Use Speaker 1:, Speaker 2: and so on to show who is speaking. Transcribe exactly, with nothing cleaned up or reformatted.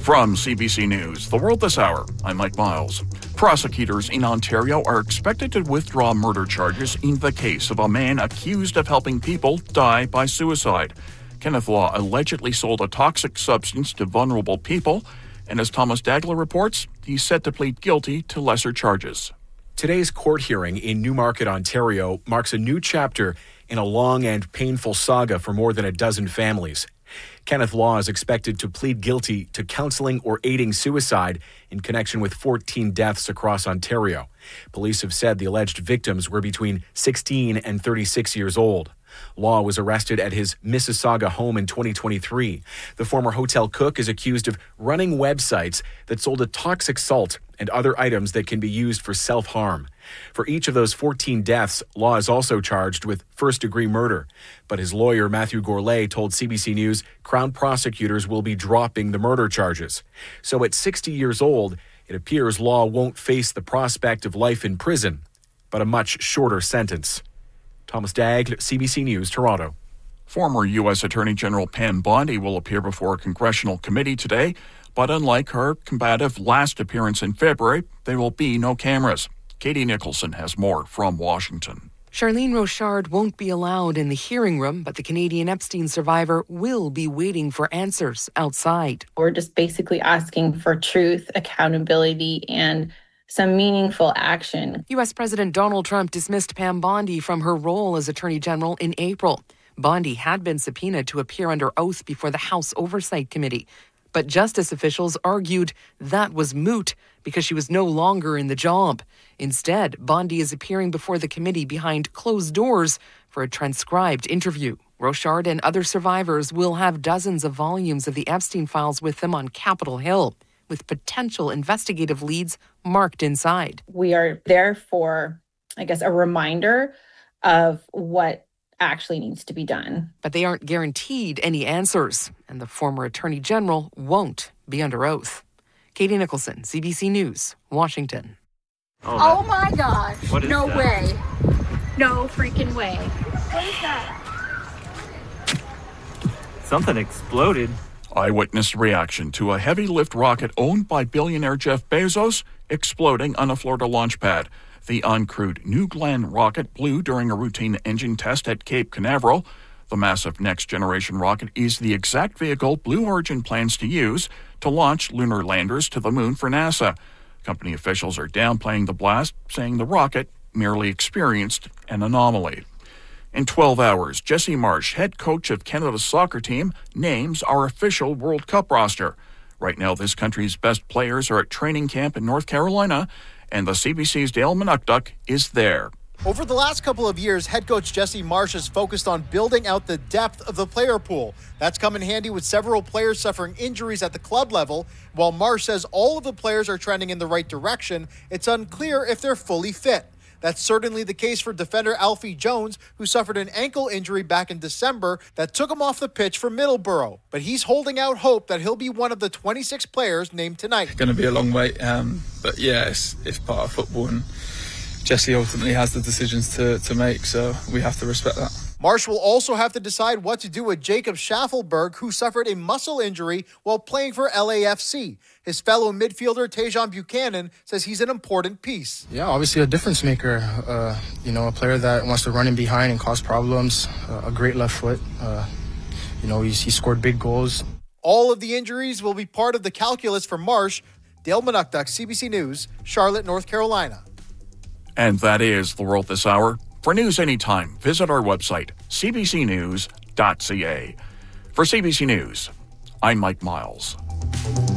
Speaker 1: From C B C News, The World This Hour, I'm Mike Miles. Prosecutors in Ontario are expected to withdraw murder charges in the case of a man accused of helping people die by suicide. Kenneth Law allegedly sold a toxic substance to vulnerable people, and as Thomas Dagler reports, he's set to plead guilty to lesser charges.
Speaker 2: Today's court hearing in Newmarket, Ontario, marks a new chapter in a long and painful saga for more than a dozen families. Kenneth Law is expected to plead guilty to counseling or aiding suicide in connection with fourteen deaths across Ontario. Police have said the alleged victims were between sixteen and thirty-six years old. Law was arrested at his Mississauga home in twenty twenty-three. The former hotel cook is accused of running websites that sold a toxic salt and other items that can be used for self-harm. For each of those fourteen deaths, Law is also charged with first-degree murder. But his lawyer, Matthew Gourlay, told C B C News Crown prosecutors will be dropping the murder charges. So at sixty years old, it appears Law won't face the prospect of life in prison, but a much shorter sentence. Thomas Dagg, C B C News, Toronto.
Speaker 1: Former U S Attorney General Pam Bondi will appear before a congressional committee today, but unlike her combative last appearance in February, there will be no cameras. Katie Nicholson has more from Washington.
Speaker 3: Charlene Rochard won't be allowed in the hearing room, but the Canadian Epstein survivor will be waiting for answers outside.
Speaker 4: We're just basically asking for truth, accountability, and some meaningful action.
Speaker 3: U S President Donald Trump dismissed Pam Bondi from her role as Attorney General in April. Bondi had been subpoenaed to appear under oath before the House Oversight Committee. But justice officials argued that was moot because she was no longer in the job. Instead, Bondi is appearing before the committee behind closed doors for a transcribed interview. Rochard and other survivors will have dozens of volumes of the Epstein files with them on Capitol Hill, with potential investigative leads marked inside.
Speaker 4: We are there for, I guess, a reminder of what actually needs to be done.
Speaker 3: But they aren't guaranteed any answers, and the former Attorney General won't be under oath. Katie Nicholson, C B C News, Washington.
Speaker 5: Oh, oh my gosh. What is no that? way. No freaking way. What is that?
Speaker 6: Something exploded.
Speaker 1: Eyewitness reaction to a heavy lift rocket owned by billionaire Jeff Bezos exploding on a Florida launch pad. The uncrewed New Glenn rocket blew during a routine engine test at Cape Canaveral. The massive next-generation rocket is the exact vehicle Blue Origin plans to use to launch lunar landers to the moon for NASA. Company officials are downplaying the blast, saying the rocket merely experienced an anomaly. In twelve hours, Jesse Marsh, head coach of Canada's soccer team, names our official World Cup roster. Right now, this country's best players are at training camp in North Carolina, and the C B C's Dale Manukduk is there.
Speaker 7: Over the last couple of years, head coach Jesse Marsh has focused on building out the depth of the player pool. That's come in handy with several players suffering injuries at the club level. While Marsh says all of the players are trending in the right direction, it's unclear if they're fully fit. That's certainly the case for defender Alfie Jones, who suffered an ankle injury back in December that took him off the pitch for Middlesbrough. But he's holding out hope that he'll be one of the twenty-six players named tonight.
Speaker 8: It's going to be a long wait, um, but yeah, it's, it's part of football, and Jesse ultimately has the decisions to, to make, so we have to respect that.
Speaker 7: Marsh will also have to decide what to do with Jacob Schaffelberg, who suffered a muscle injury while playing for L A F C. His fellow midfielder, Tajon Buchanan, says he's an important piece.
Speaker 9: Yeah, obviously a difference maker. Uh, you know, a player that wants to run in behind and cause problems. Uh, a great left foot. Uh, you know, he's, he scored big goals.
Speaker 7: All of the injuries will be part of the calculus for Marsh. Dale Manukduk, C B C News, Charlotte, North Carolina.
Speaker 1: And that is The World This Hour. For news anytime, visit our website, c b c news dot c a. For C B C News, I'm Mike Miles.